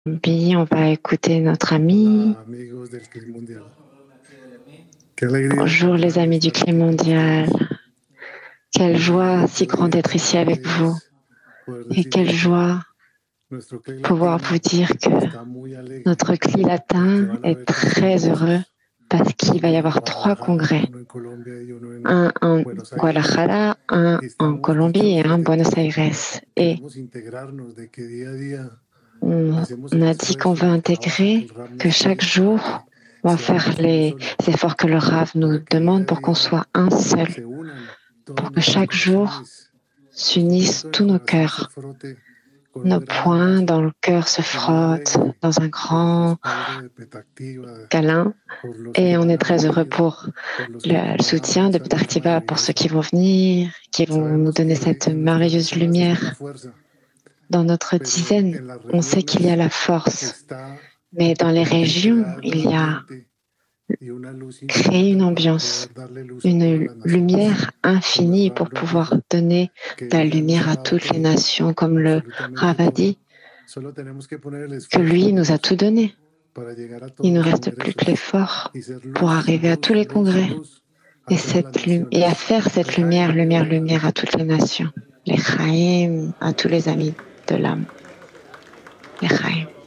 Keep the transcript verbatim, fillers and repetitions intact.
Puis on va écouter notre ami. Hola amigos del Clima Mundial. Qué alegría Bonjour les amis du estar Clé aquí con mondial. ustedes. Quelle joie Y si qué grande alegría d'être para ici avec vous. ustedes poder Et quelle decirles que joie nuestro Clima pouvoir vous latino dire que está muy alegre notre Clé porque latin van a est haber tres très heureux congresos, parce qu'il va y uno en avoir trois Guadalajara, congrès. uno en Colombia y uno en Un en Buenos Aires. Guadalajara, un Y en estamos Colombie et un dichosos en de Buenos que Aires. Et queremos integrarnos, de que día a día on, hacemos on el a dit qu'on esfuerzo veut y el trabajo que intégrer el R A M que nos chaque pide para jour, que on va faire seamos uno les solo, efforts que le Rav nous para que día demande a pour qu'on día soit un seul, se unan todos pour que nuestros chaque jour corazones, nuestro s'unissent punto de tous nos corazón se cœurs. frote con un Nos gran poings dans abrazo le cœur se y muy frottent alegre dans un por el grand respaldo de Petactiva, câlin por los que et on van est a très heureux venir, pour por los que le, nos le van a soutien de salir Petartiva, pour ceux qui vont maravillosamente. venir, qui vont nous Sabemos donner que cette en nuestras merveilleuse decenas está la lumière. fuerza, Dans notre pero dizaine, en las on sait qu'il y a regiones la force, está mais dans les el régions, crear un il y a ambiente y una luz créer une infinita para ambiance, poder darle luz a todas une las naciones, lumière como el infinie RAM pour nos pouvoir dijo, donner de la que Él nos lumière ha à dado toutes les todo, nations, comme le absolutamente Rav a todo. dit, Solo tenemos que poner el que esfuerzo lui en nous a Dios tout donné. para llegar a Il todos ne los reste plus que congresos l'effort y ser pour luz, arriver à tous luz, les luz, congrès luz a et, todas las cette lum- et à naciones. faire cette lumière, Lejaim, lumière, Leolam. lumière à toutes les nations. Les Chaim, à tous les amis de l'âme. Les Chaim.